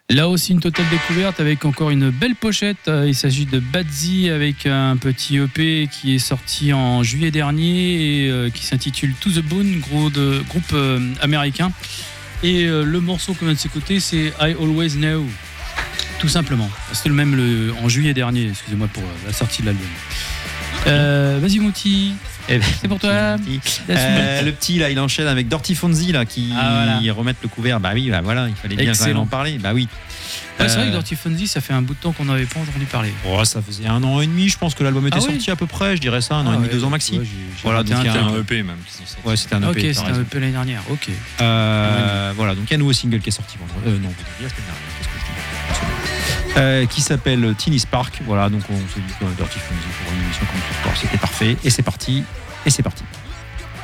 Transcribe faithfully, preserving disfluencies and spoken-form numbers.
Là aussi une totale découverte avec encore une belle pochette. Il s'agit de Badzi avec un petit E P qui est sorti en juillet dernier et qui s'intitule To The Bone, gros de, groupe euh, américain. Et euh, le morceau qu'on vient de s'écouter, c'est I Always Know, tout simplement. C'était le même le, en juillet dernier, excusez-moi pour la sortie de l'album. Euh, vas-y mon petit. Eh ben, c'est pour toi. Euh, le petit là, il enchaîne avec Dirty Fonzie là, qui ah, voilà. remettent le couvert. Bah oui, bah voilà, il fallait bien quand même en parler. Bah oui. Ouais, c'est vrai que Dirty Fonzie, ça fait un bout de temps qu'on n'avait pas entendu parler. Oh, ça faisait un an et demi, je pense que l'album était ah, sorti oui. à peu près, je dirais ça, un an ah, et demi, ouais, deux ans maxi. Ouais, j'ai, j'ai voilà, donc c'était un E P même. Ouais, c'était un E P. Ok, c'était un E P l'année dernière. Ok. Euh, ouais. Voilà, donc il y a un nouveau single qui est sorti vendredi. Euh, non, vendredi, la semaine dernière. Qu'est-ce que je dis euh, qui s'appelle Teeny Spark. Voilà, donc on se dit que Dirty Fonzie pour une émission comme ce soir, c'était parfait. Et c'est parti. Et c'est parti.